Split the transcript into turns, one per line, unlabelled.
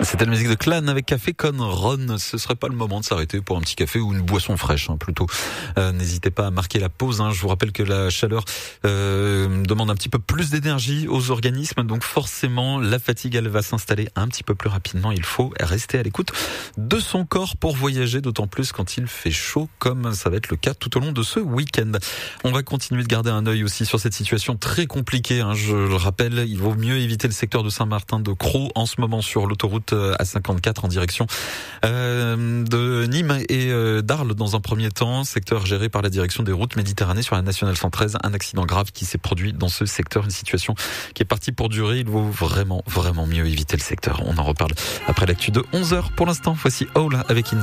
C'était la musique de Clan avec Café Con Ron. Ce serait pas le moment de s'arrêter pour un petit café ou une boisson fraîche, plutôt. N'hésitez pas à marquer la pause. Je vous rappelle que la chaleur demande un petit peu plus d'énergie aux organismes, donc forcément la fatigue elle va s'installer un petit peu plus rapidement. Il faut rester à l'écoute de son corps pour voyager, d'autant plus quand il fait chaud, comme ça va être le cas tout au long de ce week-end. On va continuer de garder un œil aussi sur cette situation très compliquée. Je le rappelle, il vaut mieux éviter le secteur de Saint-Martin-de-Crau en ce moment sur l'autoroute A54 en direction de Nîmes et d'Arles dans un premier temps, secteur géré par la direction des routes Méditerranée sur la nationale 113. Un accident grave qui s'est produit dans ce secteur, une situation qui est partie pour durer. Il vaut vraiment mieux éviter le secteur. On en reparle après l'actu de 11h. Pour l'instant, voici All avec